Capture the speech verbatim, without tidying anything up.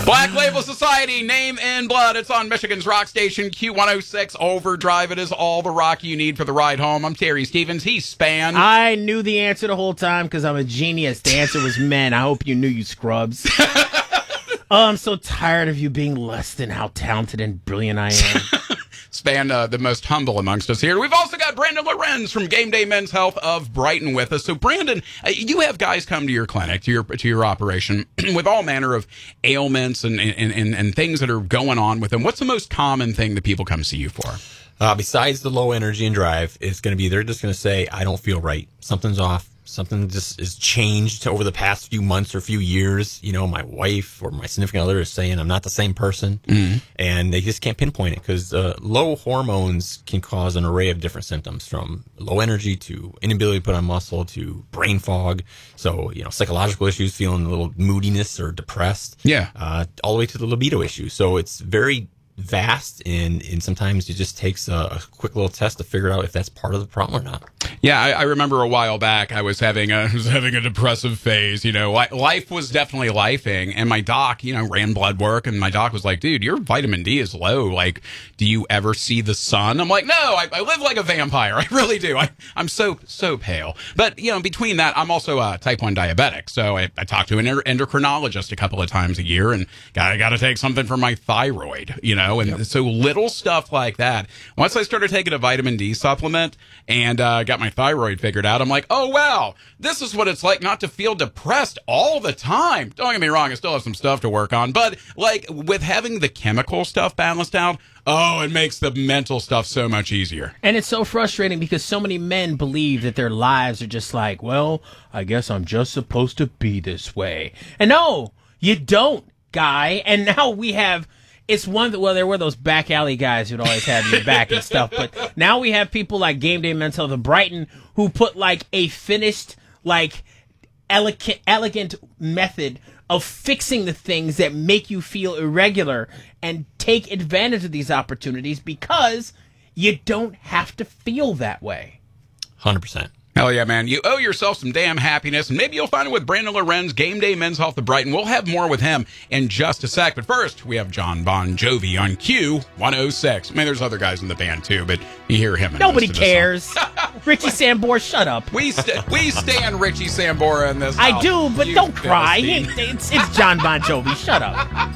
Black Label Society, Name in Blood. It's on Michigan's rock station, Q one oh six Overdrive. It is all the rock you need for the ride home. I'm Terry Stevens. He's Span. I knew the answer the whole time because I'm a genius. The answer was men. I hope you knew, you scrubs. Oh, I'm so tired of you being less than how talented and brilliant I am. Span, uh, the most humble amongst us here. We've also got Brandon Lorenz from Game Day Men's Health of Brighton with us. So, Brandon, uh, you have guys come to your clinic, to your to your operation, with all manner of ailments and, and, and, and things that are going on with them. What's the most common thing that people come see you for? Uh, besides the low energy and drive, it's going to be they're just going to say, I don't feel right. Something's off. Something just is changed over the past few months or few years. You know, my wife or my significant other is saying I'm not the same person. Mm-hmm. And they just can't pinpoint it because uh, low hormones can cause an array of different symptoms, from low energy to inability to put on muscle to brain fog. So, you know, psychological issues, feeling a little moodiness or depressed. Yeah. Uh, all the way to the libido issue. So it's very vast, and, and sometimes it just takes a, a quick little test to figure out if that's part of the problem or not. Yeah, I, I remember a while back I was having a I was having a depressive phase. You know, li- life was definitely lifing, and my doc, you know, ran blood work, and my doc was like, "Dude, your vitamin D is low. Like, do you ever see the sun?" I'm like, "No, I, I live like a vampire. I really do. I, I'm so so pale." But you know, between that, I'm also a type one diabetic, so I, I talk to an endocrinologist a couple of times a year, and I got to take something for my thyroid. You know. And yep. So little stuff like that. Once I started taking a vitamin D supplement and uh, got my thyroid figured out, I'm like, oh, wow, this is what it's like not to feel depressed all the time. Don't get me wrong, I still have some stuff to work on. But like with having the chemical stuff balanced out, oh, it makes the mental stuff so much easier. And it's so frustrating because so many men believe that their lives are just like, well, I guess I'm just supposed to be this way. And no, you don't, guy. And now we have... It's one that, well, there were those back alley guys who'd always have your back and stuff, but now we have people like Game Day Men's Health of Brighton who put like a finished, like elegant, elegant method of fixing the things that make you feel irregular and take advantage of these opportunities because you don't have to feel that way. one hundred percent. Hell yeah, man. You owe yourself some damn happiness, and maybe you'll find it with Brandon Lorenz, Game Day Men's Health of Brighton. We'll have more with him in just a sec. But first, we have John Bon Jovi on Q one oh six. I mean, there's other guys in the band, too, but you hear him in Nobody most of cares. Richie Sambora, shut up. We st- we stand Richie Sambora in this I house. do, but You don't cry. Philistine. It's, it's John Bon Jovi. Shut up.